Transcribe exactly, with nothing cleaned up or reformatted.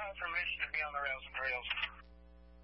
have permission to be on the rails and trails.